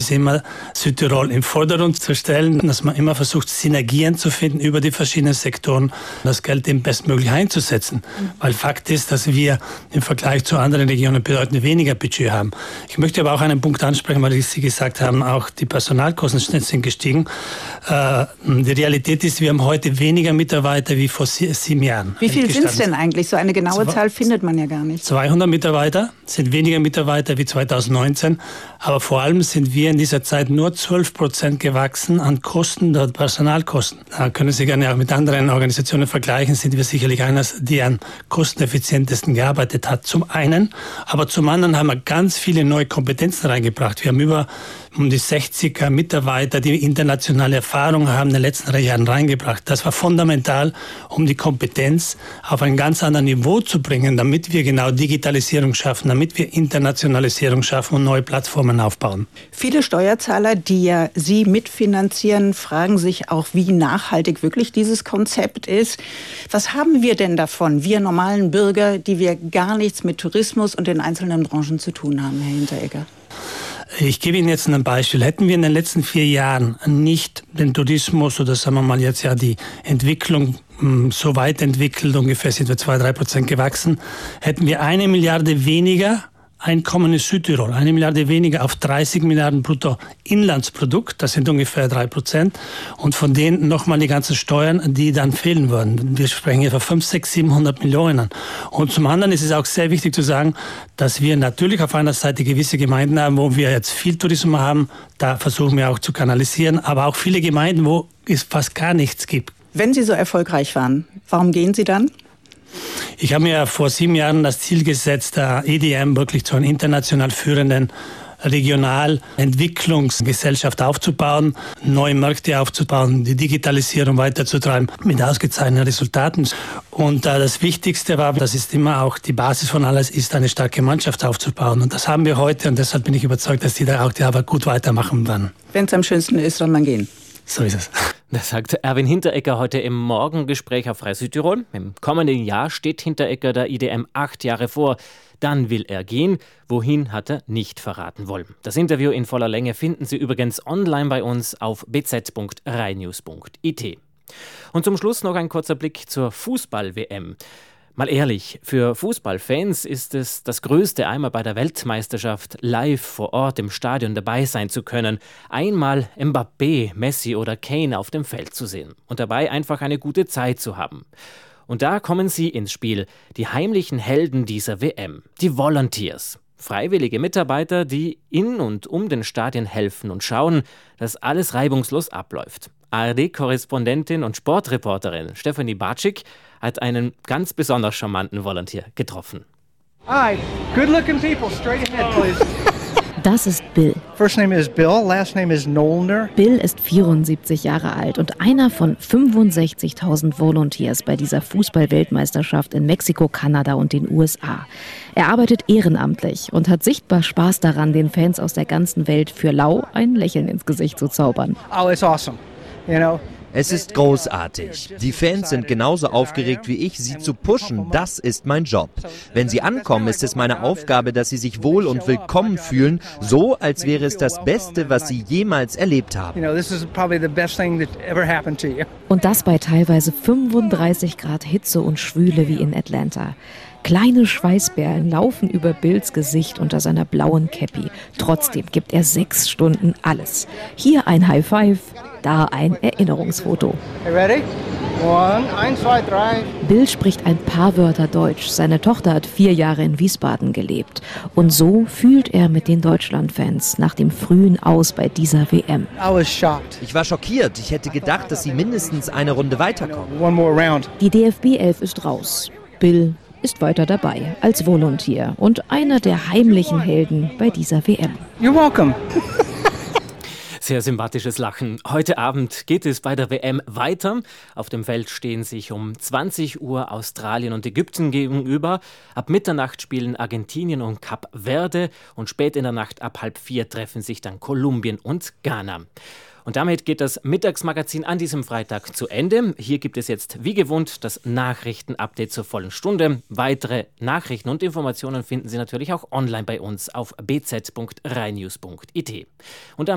ist immer, Südtirol im Vordergrund zu stellen, dass man immer versucht, Synergien zu finden über die verschiedenen Sektoren, das Geld eben bestmöglich einzusetzen. Weil Fakt ist, dass wir im Vergleich zu anderen Regionen bedeutend weniger Budget haben. Ich möchte aber auch einen Punkt ansprechen, weil Sie gesagt haben, auch die Personalkosten sind gestiegen. Die Realität ist, wir haben heute weniger Mitarbeiter wie vor 7 Jahren. Wie viel sind es denn eigentlich? So eine genaue Zahl findet man ja gar nicht. 200 Mitarbeiter sind weniger Mitarbeiter wie 2019. Aber vor allem sind wir in dieser Zeit nur 12% gewachsen an Kosten der Personalkosten. Da können Sie gerne auch mit anderen Organisationen vergleichen, sind wir sicherlich eines, die am kosteneffizientesten gearbeitet hat. Zum einen, aber zum anderen haben wir ganz viele neue Kompetenzen reingebracht. Wir haben um die 60 Mitarbeiter, die internationale Erfahrung haben, in den letzten 3 Jahren reingebracht. Das war fundamental, um die Kompetenz auf ein ganz anderes Niveau zu bringen, damit wir genau Digitalisierung schaffen, damit wir Internationalisierung schaffen und neue Plattformen aufbauen. Viele Steuerzahler, die ja Sie mitfinanzieren, fragen sich auch, wie nachhaltig wirklich dieses Konzept ist. Was haben wir denn davon, wir normalen Bürger, die wir gar nichts mit Tourismus und den einzelnen Branchen zu tun haben, Herr Hinteregger? Ich gebe Ihnen jetzt ein Beispiel. Hätten wir in den letzten 4 Jahren nicht den Tourismus oder sagen wir mal jetzt ja die Entwicklung so weit entwickelt, ungefähr sind wir 2-3% gewachsen, hätten wir 1 Milliarde weniger Einkommen in Südtirol, 1 Milliarde weniger auf 30 Milliarden Bruttoinlandsprodukt, das sind ungefähr 3%. Und von denen nochmal die ganzen Steuern, die dann fehlen würden. Wir sprechen hier von 500, 600, 700 Millionen. Und zum anderen ist es auch sehr wichtig zu sagen, dass wir natürlich auf einer Seite gewisse Gemeinden haben, wo wir jetzt viel Tourismus haben, da versuchen wir auch zu kanalisieren, aber auch viele Gemeinden, wo es fast gar nichts gibt. Wenn Sie so erfolgreich waren, warum gehen Sie dann? Ich habe mir vor 7 Jahren das Ziel gesetzt, der EDM wirklich zu einer international führenden Regionalentwicklungsgesellschaft aufzubauen, neue Märkte aufzubauen, die Digitalisierung weiterzutreiben mit ausgezeichneten Resultaten. Und das Wichtigste war, das ist immer auch die Basis von alles, ist eine starke Mannschaft aufzubauen. Und das haben wir heute und deshalb bin ich überzeugt, dass die da auch die Arbeit gut weitermachen werden. Wenn es am schönsten ist, soll man gehen. So ist es. Das sagt Erwin Hinteregger heute im Morgengespräch auf Frei Südtirol. Im kommenden Jahr steht Hinteregger der IDM 8 Jahre vor. Dann will er gehen. Wohin hat er nicht verraten wollen. Das Interview in voller Länge finden Sie übrigens online bei uns auf bz.rainews.it. Und zum Schluss noch ein kurzer Blick zur Fußball-WM. Mal ehrlich, für Fußballfans ist es das Größte, einmal bei der Weltmeisterschaft live vor Ort im Stadion dabei sein zu können. Einmal Mbappé, Messi oder Kane auf dem Feld zu sehen und dabei einfach eine gute Zeit zu haben. Und da kommen sie ins Spiel, die heimlichen Helden dieser WM, die Volunteers. Freiwillige Mitarbeiter, die in und um den Stadien helfen und schauen, dass alles reibungslos abläuft. ARD-Korrespondentin und Sportreporterin Stefanie Bartschik hat einen ganz besonders charmanten Volunteer getroffen. Hi, good-looking people, straight ahead, please. Das ist Bill. First name is Bill, last name is Nollner. Bill ist 74 Jahre alt und einer von 65.000 Volunteers bei dieser Fußball-Weltmeisterschaft in Mexiko, Kanada und den USA. Er arbeitet ehrenamtlich und hat sichtbar Spaß daran, den Fans aus der ganzen Welt für lau ein Lächeln ins Gesicht zu zaubern. Oh, it's awesome. You know. Es ist großartig. Die Fans sind genauso aufgeregt wie ich, sie zu pushen. Das ist mein Job. Wenn sie ankommen, ist es meine Aufgabe, dass sie sich wohl und willkommen fühlen, so als wäre es das Beste, was sie jemals erlebt haben. Und das bei teilweise 35 Grad Hitze und Schwüle wie in Atlanta. Kleine Schweißperlen laufen über Bills Gesicht unter seiner blauen Käppi. Trotzdem gibt er 6 Stunden alles. Hier ein High Five, da ein Erinnerungsfoto. Hey, ready? 1, 2, 3. Bill spricht ein paar Wörter Deutsch. Seine Tochter hat 4 Jahre in Wiesbaden gelebt. Und so fühlt er mit den Deutschlandfans nach dem frühen Aus bei dieser WM. Ich war schockiert. Ich hätte gedacht, dass sie mindestens eine Runde weiterkommen. Die DFB-11 ist raus. Bill ist weiter dabei als Volunteer und einer der heimlichen Helden bei dieser WM. You're welcome. Sehr sympathisches Lachen. Heute Abend geht es bei der WM weiter. Auf dem Feld stehen sich um 20 Uhr Australien und Ägypten gegenüber. Ab Mitternacht spielen Argentinien und Kap Verde und spät in der Nacht ab 3:30 treffen sich dann Kolumbien und Ghana. Und damit geht das Mittagsmagazin an diesem Freitag zu Ende. Hier gibt es jetzt wie gewohnt das Nachrichtenupdate zur vollen Stunde. Weitere Nachrichten und Informationen finden Sie natürlich auch online bei uns auf bz.rainews.it. Und